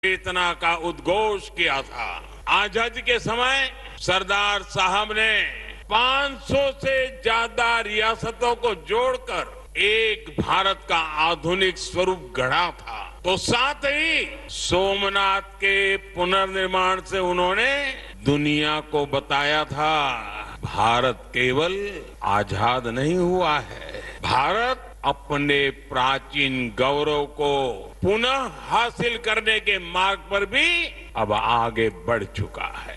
चेतना का उद्घोष किया था। आजादी के समय सरदार साहब ने 500 से ज्यादा रियासतों को जोड़कर एक भारत का आधुनिक स्वरूप गढ़ा था। तो साथ ही सोमनाथ के पुनर्निर्माण से उन्होंने दुनिया को बताया था, भारत केवल आजाद नहीं हुआ है, भारत अपने प्राचीन गौरव को पुनः हासिल करने के मार्ग पर भी अब आगे बढ़ चुका है।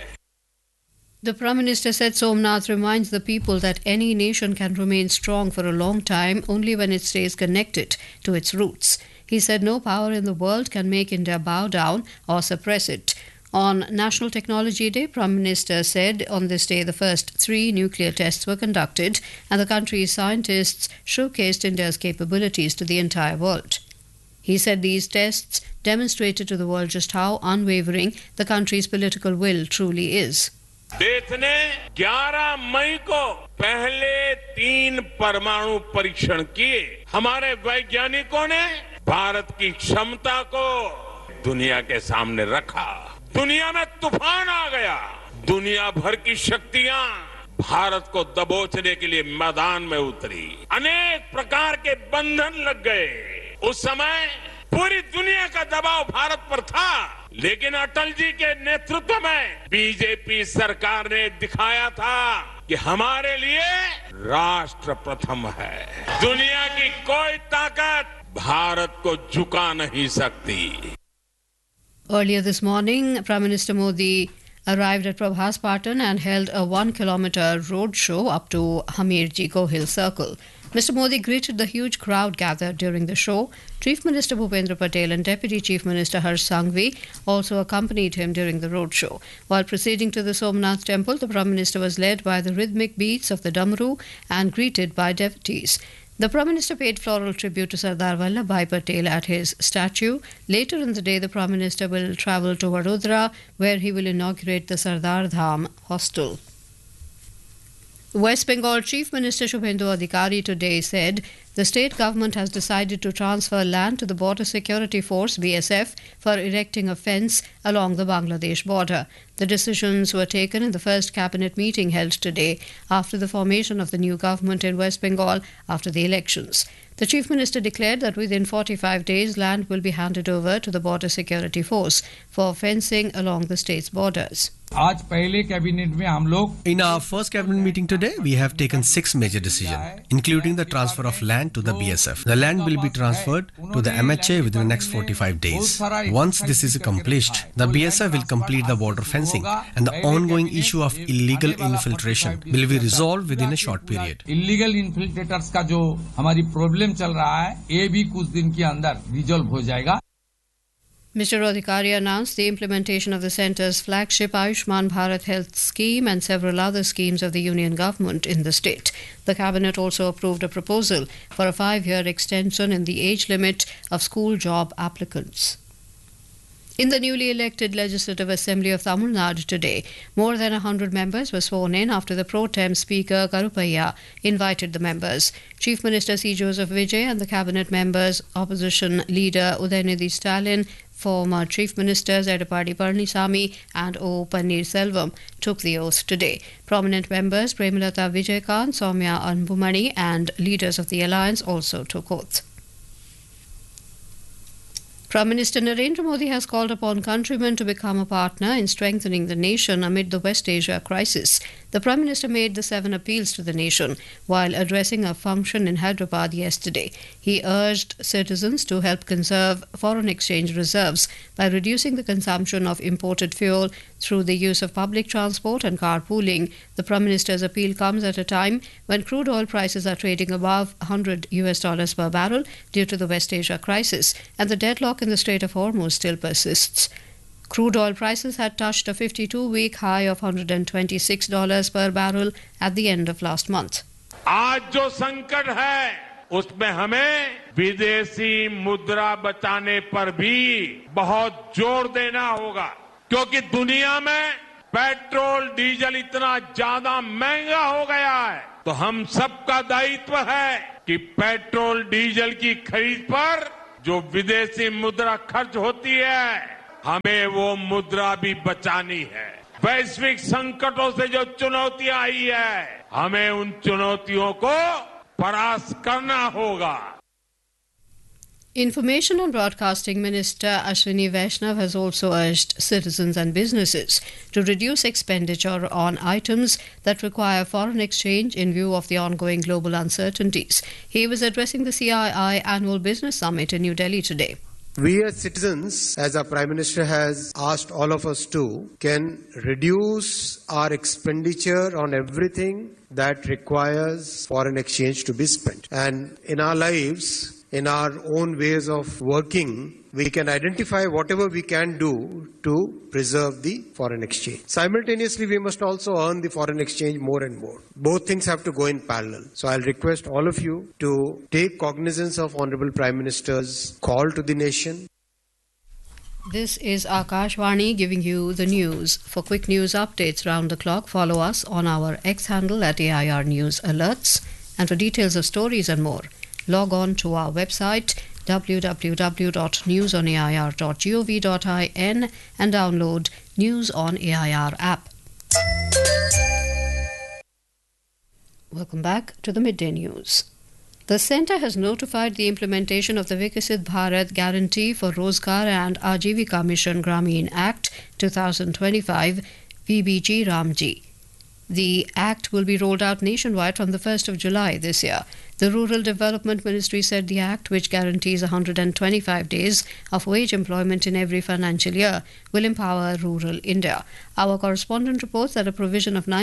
The Prime Minister said Somnath reminds the people that any nation can remain strong for a long time only when it stays connected to its roots. He said no power in the world can make India bow down or suppress it. On National Technology Day, Prime Minister said on this day the first 3 nuclear tests were conducted and the country's scientists showcased India's capabilities to the entire world. He said these tests demonstrated to the world just how unwavering the country's political will truly is. देश ने 11 मई को पहले 3 परमाणु परीक्षण किए। हमारे वैज्ञानिकों ने भारत की क्षमता को दुनिया के सामने रखा। दुनिया में तूफान आ गया। दुनिया भर की शक्तियां भारत को दबोचने के लिए मैदान में उतरी। अनेक प्रकार के बंधन लग गए। उस समय पूरी दुनिया का दबाव भारत पर था, लेकिन अटल जी के नेतृत्व में बीजेपी सरकार ने दिखाया था कि हमारे लिए राष्ट्र प्रथम है। दुनिया की कोई ताकत भारत को झुका नहीं सकती। Earlier this morning, Prime Minister Modi arrived at Prabhas Patan and held a 1-kilometer road show up to Hamirji Gohil Circle. Mr. Modi greeted the huge crowd gathered during the show. Chief Minister Bhupendra Patel and Deputy Chief Minister Harsh Sanghvi also accompanied him during the roadshow. While proceeding to the Somnath temple, the Prime Minister was led by the rhythmic beats of the Damru and greeted by devotees. The Prime Minister paid floral tribute to Sardar Vallabhbhai Patel at his statue. Later in the day, the Prime Minister will travel to Vadodara, where he will inaugurate the Sardar Dham hostel. West Bengal Chief Minister Shubhendu Adhikari today said the state government has decided to transfer land to the Border Security Force (BSF) for erecting a fence along the Bangladesh border. The decisions were taken in the first cabinet meeting held today after the formation of the new government in West Bengal after the elections. The Chief Minister declared that within 45 days land will be handed over to the Border Security Force for fencing along the state's borders. In our first cabinet meeting today, we have taken 6 major decisions, including the transfer of land to the BSF. The land will be transferred to the MHA within the next 45 days. Once this is accomplished, the BSF will complete the border fencing and the ongoing issue of illegal infiltration will be resolved within a short period. Illegal infiltrators का जो हमारी problem चल रहा है, ये भी कुछ दिन के अंदर रिजॉल्व हो जाएगा. Mr. Adhikari announced the implementation of the centre's flagship Ayushman Bharat Health Scheme and several other schemes of the union government in the state. The cabinet also approved a proposal for a 5-year extension in the age limit of school job applicants. In the newly elected Legislative Assembly of Tamil Nadu today, more than 100 members were sworn in after the pro tem Speaker Karupaiya invited the members. Chief Minister C. Joseph Vijay and the cabinet members, opposition leader Udayanidhi Stalin, former Chief Ministers Edappadi Palanisamy and O. Pannirselvam took the oath today. Prominent members Premlata Vijayakant, Soumya Anbumani and leaders of the alliance also took oath. Prime Minister Narendra Modi has called upon countrymen to become a partner in strengthening the nation amid the West Asia crisis. The Prime Minister made the 7 appeals to the nation while addressing a function in Hyderabad yesterday. He urged citizens to help conserve foreign exchange reserves by reducing the consumption of imported fuel through the use of public transport and carpooling. The Prime Minister's appeal comes at a time when crude oil prices are trading above $100 per barrel due to the West Asia crisis, and the deadlock in the Strait of Hormuz still persists. Crude oil prices had touched a 52-week high of $126 per barrel at the end of last month. आज जो संकट है उसमें हमें विदेशी मुद्रा बचाने पर भी बहुत जोर देना होगा, क्योंकि दुनिया में पेट्रोल डीजल इतना ज्यादा महंगा हो गया है। तो हम सबका दायित्व है कि पेट्रोल डीजल की खरीद पर जो विदेशी मुद्रा खर्च होती है हमें वो मुद्रा भी बचानी है। वैश्विक संकटों से जो चुनौतियां आई है, हमें उन चुनौतियों को परास्त करना होगा। Information and Broadcasting Minister Ashwini Vaishnav has also urged citizens and businesses to reduce expenditure on items that require foreign exchange in view of the ongoing global uncertainties. He was addressing the CII Annual Business Summit in New Delhi today. We as citizens, as our Prime Minister has asked all of us to, can reduce our expenditure on everything that requires foreign exchange to be spent. And in our lives, in our own ways of working, we can identify whatever we can do to preserve the foreign exchange. Simultaneously, we must also earn the foreign exchange more and more. Both things have to go in parallel. So I'll request all of you to take cognizance of Honorable Prime Minister's call to the nation. This is Akashvani giving you the news. For quick news updates round the clock, follow us on our X handle at AIR News Alerts. And for details of stories and more, log on to our website www.newsonair.gov.in and download News on AIR app. Welcome back to the Midday News. The Centre has notified the implementation of the Viksit Bharat Guarantee for Rozgar and Ajivika Mission Grameen Act 2025 VBG Ramji. The Act will be rolled out nationwide from the 1st of July this year. The Rural Development Ministry said the Act, which guarantees 125 days of wage employment in every financial year, will empower rural India. Our correspondent reports that a provision of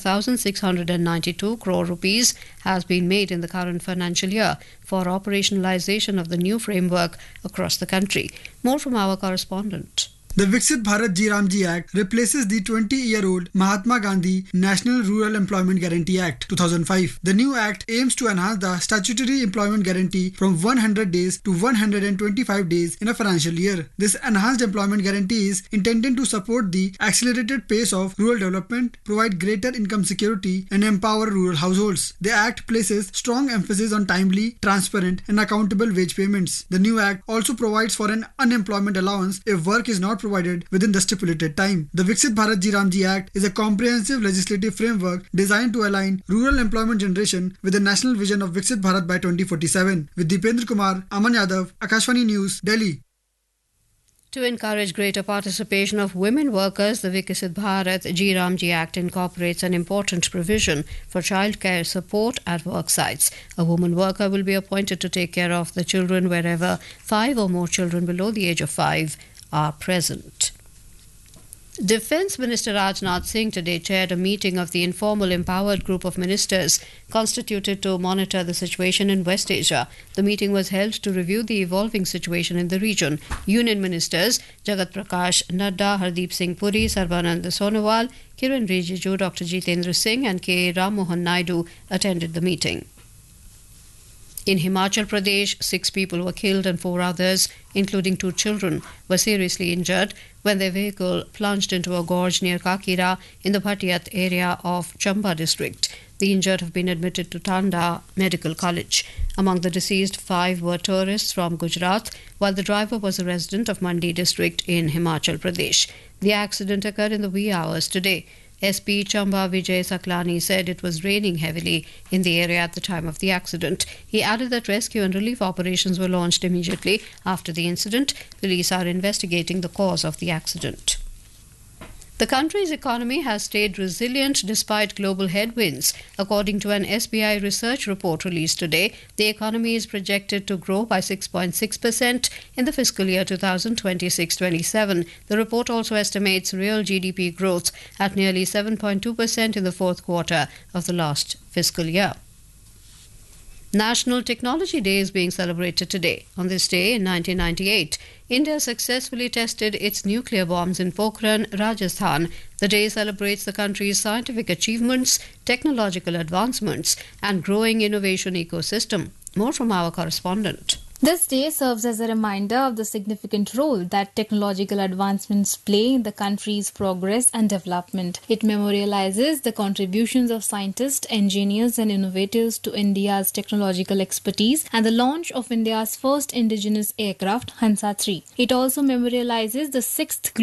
95,692 crore rupees has been made in the current financial year for operationalization of the new framework across the country. More from our correspondent. The Viksit Bharat Ramji Act replaces the 20-year-old Mahatma Gandhi National Rural Employment Guarantee Act 2005. The new act aims to enhance the statutory employment guarantee from 100 days to 125 days in a financial year. This enhanced employment guarantee is intended to support the accelerated pace of rural development, provide greater income security, and empower rural households. The act places strong emphasis on timely, transparent, and accountable wage payments. The new act also provides for an unemployment allowance if work is not provided within the stipulated time. The Viksit Bharat Ramji Act is a comprehensive legislative framework designed to align rural employment generation with the national vision of Viksit Bharat by 2047. With Deependra Kumar, Aman Yadav, Akashvani News, Delhi. To encourage greater participation of women workers, the Viksit Bharat Ramji Act incorporates an important provision for childcare support at work sites. A woman worker will be appointed to take care of the children wherever 5 or more children below the age of 5 are present. Defence Minister Rajnath Singh today chaired a meeting of the informal empowered group of ministers constituted to monitor the situation in West Asia. The meeting was held to review the evolving situation in the region. Union ministers Jagat Prakash Nadda, Hardeep Singh Puri, Sarbanand Sonowal, Kiran Rijiju, Dr. Jitendra Singh and K. Ram Mohan Naidu attended the meeting. In Himachal Pradesh, 6 people were killed and 4 others, including 2 children, were seriously injured when their vehicle plunged into a gorge near Kakira in the Bhatiyat area of Chamba district. The injured have been admitted to Tanda Medical College. Among the deceased, 5 were tourists from Gujarat, while the driver was a resident of Mandi district in Himachal Pradesh. The accident occurred in the wee hours today. SP Chamba Vijay Saklani said it was raining heavily in the area at the time of the accident. He added that rescue and relief operations were launched immediately after the incident. Police are investigating the cause of the accident. The country's economy has stayed resilient despite global headwinds. According to an SBI research report released today, the economy is projected to grow by 6.6% in the fiscal year 2026-27. The report also estimates real GDP growth at nearly 7.2% in the fourth quarter of the last fiscal year. National Technology Day is being celebrated today. On this day in 1998, India successfully tested its nuclear bombs in Pokhran, Rajasthan. The day celebrates the country's scientific achievements, technological advancements, and growing innovation ecosystem. More from our correspondent. This day serves as a reminder of the significant role that technological advancements play in the country's progress and development. It memorializes the contributions of scientists, engineers, and innovators to India's technological expertise and the launch of India's first indigenous aircraft, Hansa 3. It also memorializes the 6th